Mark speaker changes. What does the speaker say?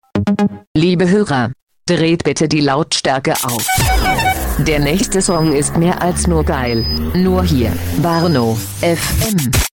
Speaker 1: Liebe Hörer, dreht bitte die Lautstärke auf. Der nächste Song ist mehr als nur geil. Nur hier, Warnow FM.